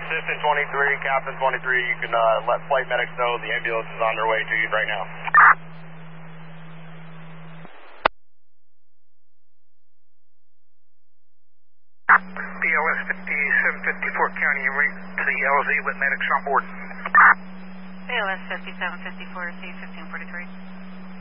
Assistant 23, Captain 23, you can let flight medics know the ambulance is on their way to you right now. BLS 5754 County, en route to the LZ with medics on board. BLS 5754, C 1543.